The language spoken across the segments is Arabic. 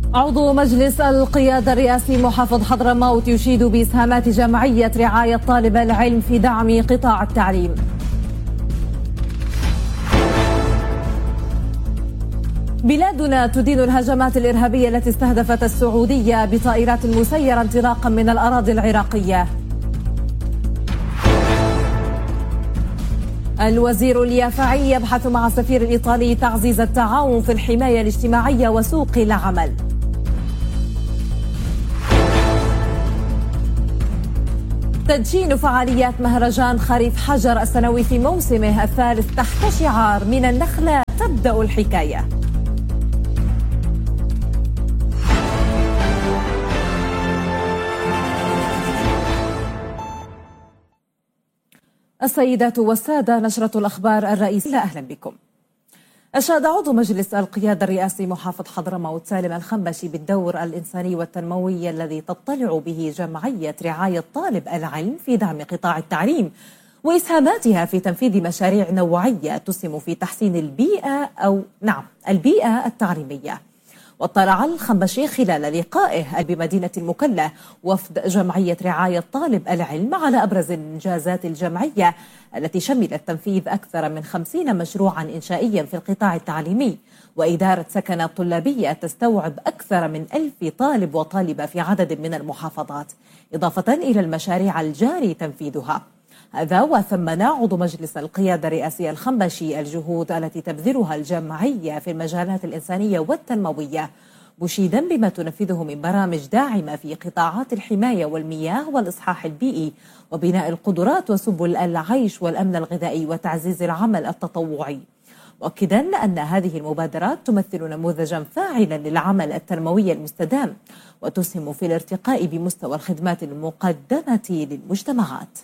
عضو مجلس القيادة الرئاسي محافظ حضرموت يشيد بإسهامات جمعية رعاية طالب العلم في دعم قطاع التعليم. بلادنا تدين الهجمات الإرهابية التي استهدفت السعودية بطائرات مسيرة انطلاقا من الأراضي العراقية. الوزير اليافعي يبحث مع السفير الإيطالي تعزيز التعاون في الحماية الاجتماعية وسوق العمل. تدشين فعاليات مهرجان خريف حجر السنوي في موسمه الثالث تحت شعار من النخلة تبدأ الحكاية. السيدات والسادة، نشرة الأخبار الرئيسية، أهلا بكم. أشاد عضو مجلس القيادة الرئاسي محافظ حضرموت سالم الخنبشي بالدور الإنساني والتنموي الذي تطلع به جمعية رعاية طالب العلم في دعم قطاع التعليم وإسهاماتها في تنفيذ مشاريع نوعية تسهم في تحسين البيئة التعليمية. واطلع الخنبشي خلال لقائه بمدينة المكلا وفد جمعية رعاية طالب العلم على أبرز إنجازات الجمعية التي شملت تنفيذ أكثر من 50 مشروعا إنشائيا في القطاع التعليمي وإدارة سكنات طلابية تستوعب أكثر من 1000 طالب وطالبة في عدد من المحافظات، إضافة إلى المشاريع الجاري تنفيذها. هذا وثمن عضو مجلس القيادة الرئاسي الخنبشي الجهود التي تبذلها الجمعية في المجالات الإنسانية والتنموية، مشيدا بما تنفذه من برامج داعمة في قطاعات الحماية والمياه والإصحاح البيئي وبناء القدرات وسبل العيش والأمن الغذائي وتعزيز العمل التطوعي، مؤكدا أن هذه المبادرات تمثل نموذجا فاعلا للعمل التنموي المستدام وتسهم في الارتقاء بمستوى الخدمات المقدمة للمجتمعات.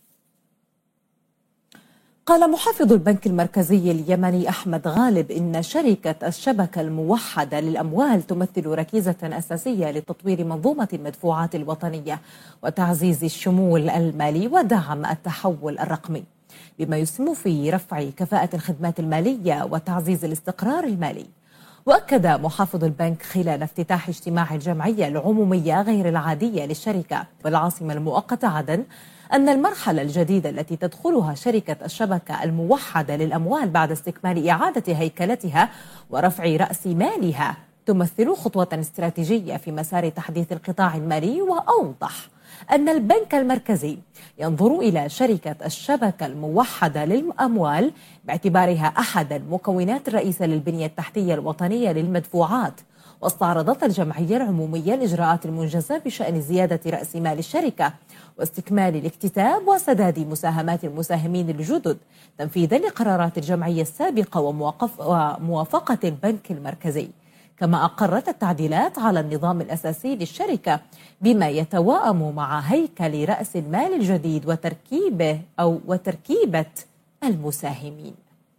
قال محافظ البنك المركزي اليمني أحمد غالب إن شركة الشبكة الموحدة للأموال تمثل ركيزة أساسية لتطوير منظومة المدفوعات الوطنية وتعزيز الشمول المالي ودعم التحول الرقمي، بما يسهم في رفع كفاءة الخدمات المالية وتعزيز الاستقرار المالي. وأكد محافظ البنك خلال افتتاح اجتماع الجمعية العمومية غير العادية للشركة بالعاصمة المؤقتة عدن أن المرحلة الجديدة التي تدخلها شركة الشبكة الموحدة للأموال بعد استكمال إعادة هيكلتها ورفع رأس مالها تمثل خطوة استراتيجية في مسار تحديث القطاع المالي، وأوضح أن البنك المركزي ينظر إلى شركة الشبكة الموحدة للأموال باعتبارها أحد المكونات الرئيسة للبنية التحتية الوطنية للمدفوعات. واستعرضت الجمعية العمومية الإجراءات المنجزة بشأن زيادة رأس مال الشركة واستكمال الاكتتاب وسداد مساهمات المساهمين الجدد تنفيذا لقرارات الجمعية السابقة وموافقة البنك المركزي، كما أقرت التعديلات على النظام الأساسي للشركة بما يتوائم مع هيكل رأس المال الجديد وتركيبة المساهمين.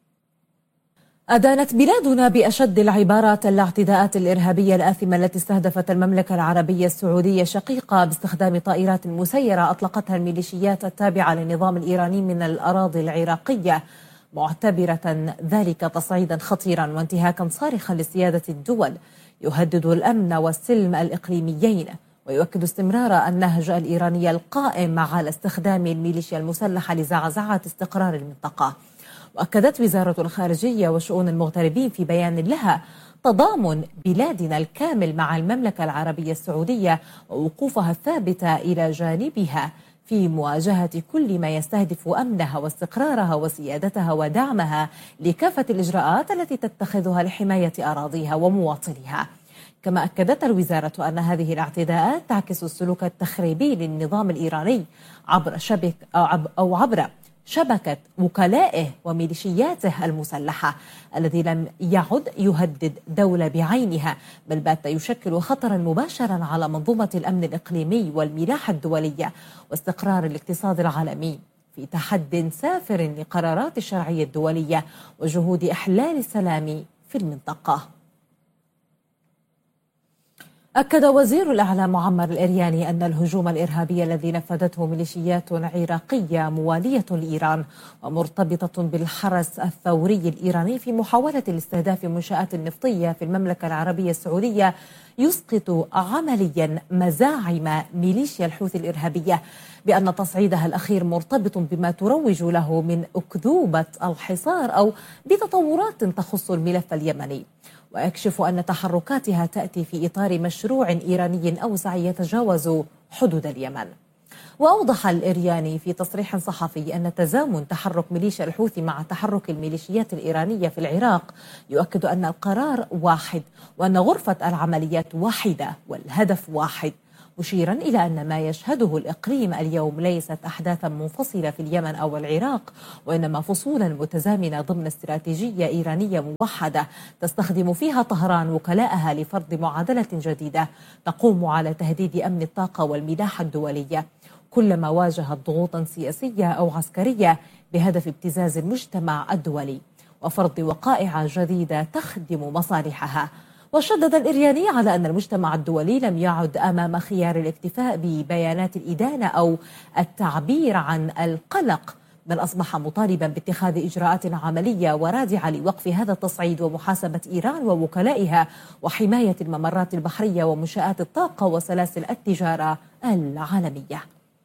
أدانت بلادنا بأشد العبارات الاعتداءات الإرهابية الآثمة التي استهدفت المملكة العربية السعودية الشقيقة باستخدام طائرات مسيرة أطلقتها الميليشيات التابعة للنظام الإيراني من الأراضي العراقية، معتبرة ذلك تصعيدا خطيرا وانتهاكا صارخا لسيادة الدول يهدد الأمن والسلم الإقليميين، ويؤكد استمرار النهج الإيراني القائم على استخدام الميليشيا المسلحة لزعزعة استقرار المنطقة. وأكدت وزارة الخارجية وشؤون المغتربين في بيان لها تضامن بلادنا الكامل مع المملكة العربية السعودية ووقوفها الثابتة إلى جانبها في مواجهة كل ما يستهدف أمنها واستقرارها وسيادتها ودعمها لكافة الإجراءات التي تتخذها لحماية أراضيها ومواطنيها. كما أكدت الوزارة أن هذه الاعتداءات تعكس السلوك التخريبي للنظام الإيراني عبر شبكة وكلائه وميليشياته المسلحة الذي لم يعد يهدد دولة بعينها، بل بات يشكل خطرا مباشرا على منظومة الأمن الإقليمي والملاحة الدولية واستقرار الاقتصاد العالمي، في تحد سافر لقرارات الشرعية الدولية وجهود إحلال السلام في المنطقة. أكد وزير الإعلام معمر الإرياني أن الهجوم الإرهابي الذي نفذته ميليشيات عراقية موالية لإيران ومرتبطة بالحرس الثوري الإيراني في محاولة لاستهداف منشآت نفطية في المملكة العربية السعودية يسقط عمليا مزاعم ميليشيا الحوثي الإرهابية بأن تصعيدها الأخير مرتبط بما تروج له من أكذوبة الحصار أو بتطورات تخص الملف اليمني، ويكشف أن تحركاتها تأتي في إطار مشروع إيراني أوسع يتجاوز حدود اليمن. وأوضح الإرياني في تصريح صحفي أن تزامن تحرك ميليشيا الحوثي مع تحرك الميليشيات الإيرانية في العراق يؤكد أن القرار واحد وأن غرفة العمليات واحدة والهدف واحد، مشيرا إلى أن ما يشهده الإقليم اليوم ليست أحداثا منفصلة في اليمن أو العراق، وإنما فصولا متزامنة ضمن استراتيجية إيرانية موحدة تستخدم فيها طهران وكلاءها لفرض معادلة جديدة تقوم على تهديد أمن الطاقة والملاحة الدولية كلما واجهت ضغوطا سياسية أو عسكرية بهدف ابتزاز المجتمع الدولي وفرض وقائع جديدة تخدم مصالحها. وشدد الإرياني على أن المجتمع الدولي لم يعد أمام خيار الاكتفاء ببيانات الإدانة أو التعبير عن القلق، بل أصبح مطالبا باتخاذ إجراءات عملية ورادعة لوقف هذا التصعيد ومحاسبة إيران ووكلائها وحماية الممرات البحرية ومنشآت الطاقة وسلاسل التجارة العالمية.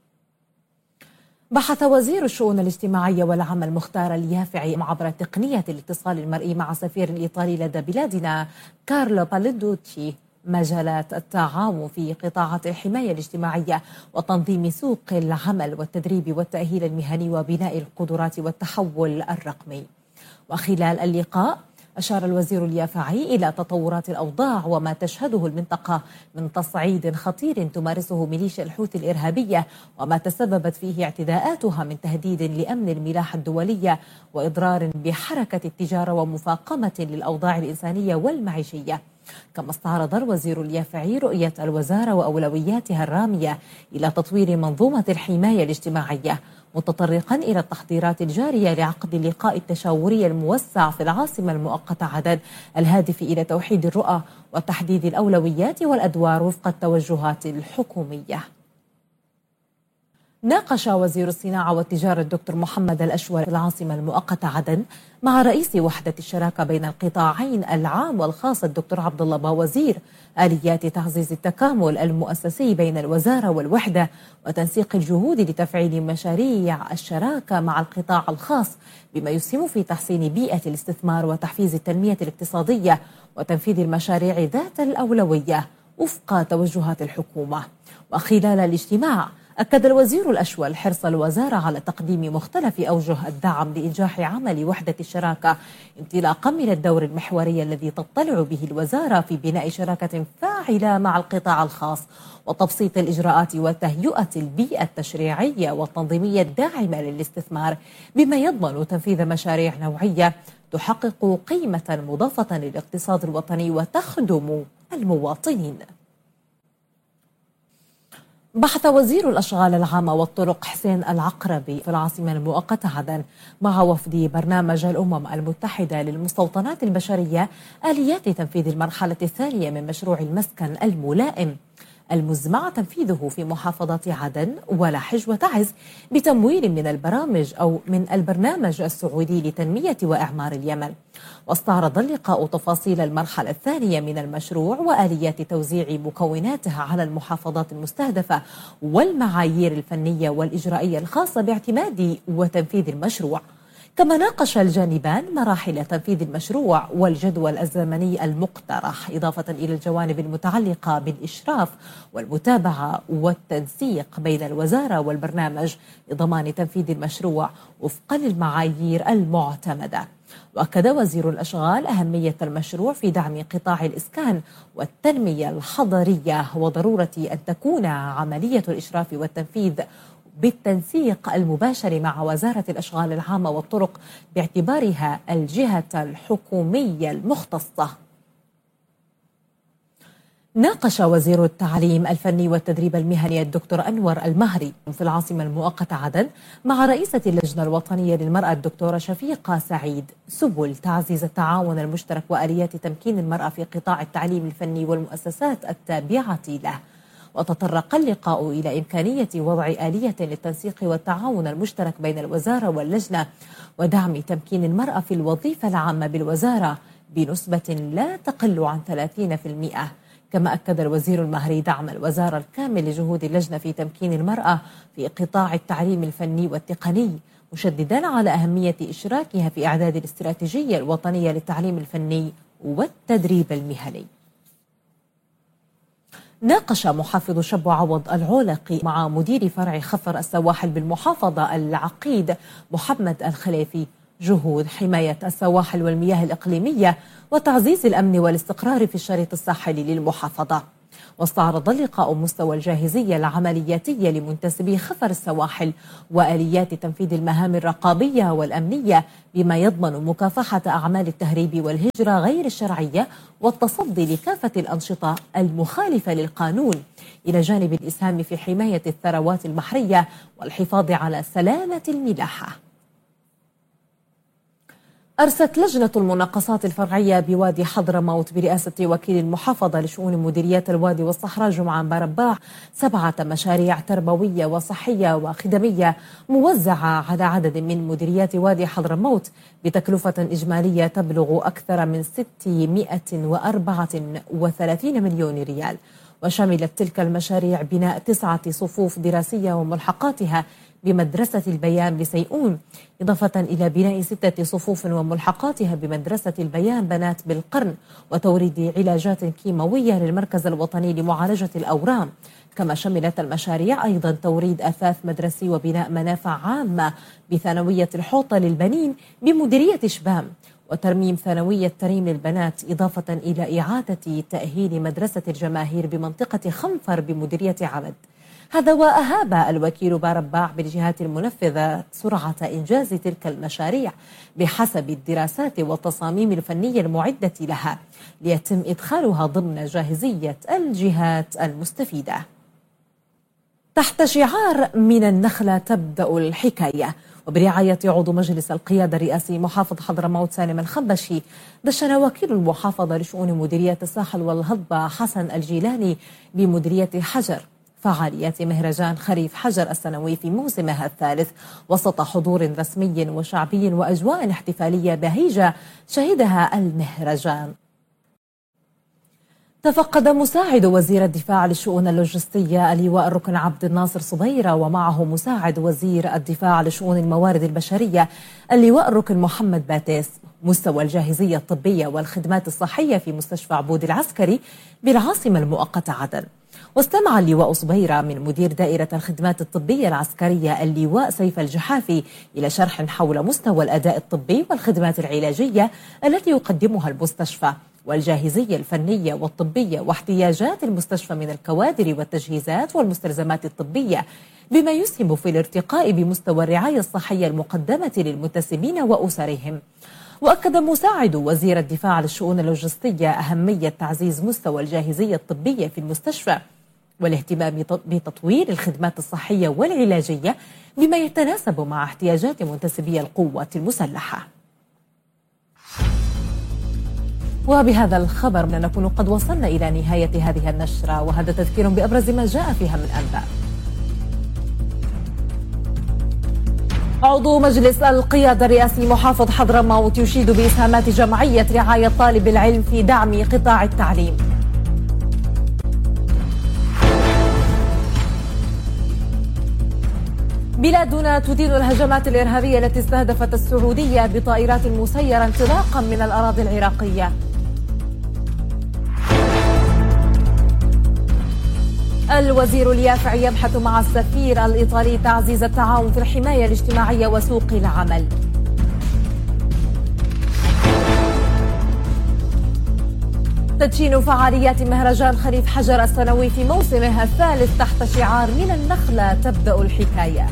بحث وزير الشؤون الاجتماعية والعمل مختار اليافعي عبر تقنية الاتصال المرئي مع سفير الإيطالي لدى بلادنا كارلو باليدوتشي مجالات التعاون في قطاعات الحماية الاجتماعية وتنظيم سوق العمل والتدريب والتأهيل المهني وبناء القدرات والتحول الرقمي. وخلال اللقاء أشار الوزير اليافعي إلى تطورات الأوضاع وما تشهده المنطقة من تصعيد خطير تمارسه ميليشيا الحوثي الإرهابية وما تسببت فيه اعتداءاتها من تهديد لأمن الملاحة الدولية وإضرار بحركة التجارة ومفاقمة للأوضاع الإنسانية والمعيشية. كما استعرض الوزير اليافعي رؤية الوزارة وأولوياتها الرامية إلى تطوير منظومة الحماية الاجتماعية، متطرقا إلى التحضيرات الجارية لعقد اللقاء التشاوري الموسع في العاصمة المؤقتة عدن الهادف إلى توحيد الرؤى وتحديد الأولويات والأدوار وفق التوجهات الحكومية. ناقش وزير الصناعة والتجارة الدكتور محمد الأشور في العاصمة المؤقتة عدن مع رئيس وحدة الشراكة بين القطاعين العام والخاص الدكتور عبد الله باوزير آليات تعزيز التكامل المؤسسي بين الوزارة والوحدة وتنسيق الجهود لتفعيل مشاريع الشراكة مع القطاع الخاص بما يسهم في تحسين بيئة الاستثمار وتحفيز التنمية الاقتصادية وتنفيذ المشاريع ذات الأولوية وفق توجهات الحكومة. وخلال الاجتماع أكد الوزير الأشول حرص الوزارة على تقديم مختلف أوجه الدعم لإنجاح عمل وحدة الشراكة انطلاقا من الدور المحوري الذي تطلع به الوزارة في بناء شراكة فاعلة مع القطاع الخاص وتبسيط الإجراءات وتهيئة البيئة التشريعية والتنظيمية الداعمة للاستثمار بما يضمن تنفيذ مشاريع نوعية تحقق قيمة مضافة للاقتصاد الوطني وتخدم المواطنين. بحث وزير الأشغال العامة والطرق حسين العقربي في العاصمة المؤقتة عدن مع وفد برنامج الأمم المتحدة للمستوطنات البشرية آليات تنفيذ المرحلة الثانية من مشروع المسكن الملائم المزمع تنفيذه في محافظات عدن ولحج وتعز بتمويل من البرنامج السعودي لتنمية وإعمار اليمن. واستعرض اللقاء تفاصيل المرحلة الثانية من المشروع وآليات توزيع مكوناتها على المحافظات المستهدفة والمعايير الفنية والإجرائية الخاصة باعتماد وتنفيذ المشروع. كما ناقش الجانبان مراحل تنفيذ المشروع والجدول الزمني المقترح إضافة إلى الجوانب المتعلقة بالإشراف والمتابعة والتنسيق بين الوزارة والبرنامج لضمان تنفيذ المشروع وفقا للمعايير المعتمدة. وأكد وزير الأشغال أهمية المشروع في دعم قطاع الإسكان والتنمية الحضرية وضرورة أن تكون عملية الإشراف والتنفيذ بالتنسيق المباشر مع وزارة الأشغال العامة والطرق باعتبارها الجهة الحكومية المختصة. ناقش وزير التعليم الفني والتدريب المهني الدكتور أنور المهري في العاصمة المؤقتة عدن مع رئيسة اللجنة الوطنية للمرأة الدكتورة شفيقة سعيد سبل تعزيز التعاون المشترك وآليات تمكين المرأة في قطاع التعليم الفني والمؤسسات التابعة له. وتطرق اللقاء إلى إمكانية وضع آلية للتنسيق والتعاون المشترك بين الوزارة واللجنة ودعم تمكين المرأة في الوظيفة العامة بالوزارة بنسبة لا تقل عن 30%. كما أكد الوزير المهري دعم الوزارة الكامل لجهود اللجنة في تمكين المرأة في قطاع التعليم الفني والتقني، مشددا على أهمية إشراكها في إعداد الاستراتيجية الوطنية للتعليم الفني والتدريب المهني. ناقش محافظ شبو عوض العولقي مع مدير فرع خفر السواحل بالمحافظة العقيد محمد الخليفي جهود حماية السواحل والمياه الإقليمية وتعزيز الأمن والاستقرار في الشريط الساحلي للمحافظة. واستعرض اللقاء مستوى الجاهزية العملياتية لمنتسبي خفر السواحل وآليات تنفيذ المهام الرقابية والأمنية بما يضمن مكافحة أعمال التهريب والهجرة غير الشرعية والتصدي لكافة الأنشطة المخالفة للقانون، إلى جانب الإسهام في حماية الثروات البحرية والحفاظ على سلامة الملاحة. أرست لجنة المناقصات الفرعية بوادي حضرموت برئاسة وكيل المحافظة لشؤون مديريات الوادي والصحراء جمعان بارباع 7 مشاريع تربوية وصحية وخدمية موزعة على عدد من مديريات وادي حضرموت بتكلفة إجمالية تبلغ أكثر من 634 مليون ريال. وشملت تلك المشاريع بناء 9 صفوف دراسية وملحقاتها بمدرسة البيان بسيئون، إضافة إلى بناء 6 صفوف وملحقاتها بمدرسة البيان بنات بالقرن، وتوريد علاجات كيماوية للمركز الوطني لمعالجة الأورام. كما شملت المشاريع أيضا توريد أثاث مدرسي وبناء منافع عامة بثانوية الحوطة للبنين بمديرية شبام، وترميم ثانوية تريم للبنات، إضافة إلى إعادة تأهيل مدرسة الجماهير بمنطقة خنفر بمديرية عبد. هذا وأهاب الوكيل بارباع بالجهات المنفذة سرعة إنجاز تلك المشاريع بحسب الدراسات والتصاميم الفنية المعدة لها ليتم إدخالها ضمن جاهزية الجهات المستفيدة. تحت شعار من النخلة تبدأ الحكاية، وبرعاية عضو مجلس القيادة الرئاسي محافظ حضرموت سالم الخبشي، دشن وكيل المحافظة لشؤون مديرية الساحل والهضبة حسن الجيلاني بمديرية حجر فعاليات مهرجان خريف حجر السنوي في موسمها الثالث وسط حضور رسمي وشعبي وأجواء احتفالية بهيجة شهدها المهرجان. تفقد مساعد وزير الدفاع للشؤون اللوجستية اللواء الركن عبد الناصر صبيرة ومعه مساعد وزير الدفاع لشؤون الموارد البشرية اللواء الركن محمد باتيس مستوى الجاهزية الطبية والخدمات الصحية في مستشفى عبود العسكري بالعاصمة المؤقتة عدن. واستمع اللواء صبيرة من مدير دائرة الخدمات الطبية العسكرية اللواء سيف الجحافي إلى شرح حول مستوى الأداء الطبي والخدمات العلاجية التي يقدمها المستشفى والجاهزية الفنية والطبية واحتياجات المستشفى من الكوادر والتجهيزات والمستلزمات الطبية، بما يسهم في الارتقاء بمستوى الرعاية الصحية المقدمة للمنتسبين وأسرهم. وأكد مساعد وزير الدفاع للشؤون اللوجستية أهمية تعزيز مستوى الجاهزية الطبية في المستشفى والاهتمام بتطوير الخدمات الصحية والعلاجية بما يتناسب مع احتياجات منتسبي القوات المسلحة. وبهذا الخبر نكون قد وصلنا إلى نهاية هذه النشرة، وهذا تذكير بأبرز ما جاء فيها من أنباء. عضو مجلس القيادة الرئاسي محافظ حضرموت يشيد بإسهامات جمعية رعاية طالب العلم في دعم قطاع التعليم. بلادنا تدين الهجمات الإرهابية التي استهدفت السعودية بطائرات مسيرة انطلاقا من الأراضي العراقية. الوزير اليافعي يبحث مع السفير الإيطالي تعزيز التعاون في الحماية الاجتماعية وسوق العمل. تدشين فعاليات مهرجان خريف حجر السنوي في موسمه الثالث تحت شعار من النخلة تبدأ الحكاية.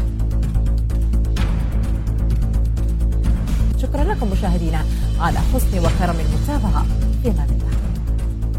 شكرا لكم مشاهدينا على حسن وكرم المتابعة. في أمان الله.